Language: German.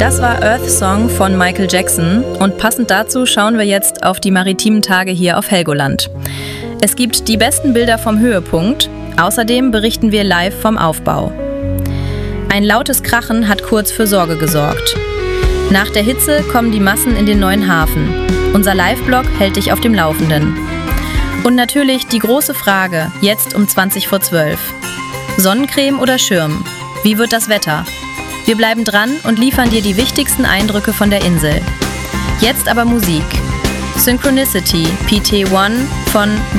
Das war Earth Song von Michael Jackson und passend dazu schauen wir jetzt auf die maritimen Tage hier auf Helgoland. Es gibt die besten Bilder vom Höhepunkt, außerdem berichten wir live vom Aufbau. Ein lautes Krachen hat kurz für Sorge gesorgt. Nach der Hitze kommen die Massen in den neuen Hafen. Unser Live-Blog hält dich auf dem Laufenden. Und natürlich die große Frage, jetzt um 11:20. Sonnencreme oder Schirm? Wie wird das Wetter? Wir bleiben dran und liefern dir die wichtigsten Eindrücke von der Insel. Jetzt aber Musik. Synchronicity, PT1 von